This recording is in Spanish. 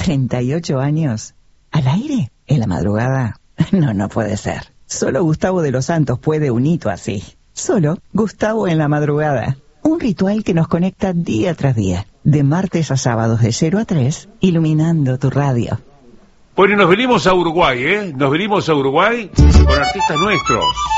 ¿38 años? ¿Al aire? ¿En la madrugada? No puede ser. Solo Gustavo de los Santos puede un hito así. Solo Gustavo en la madrugada. Un ritual que nos conecta día tras día, de martes a sábados de 0 a 3, iluminando tu radio. Bueno, nos venimos a Uruguay, Nos venimos a Uruguay con artistas nuestros.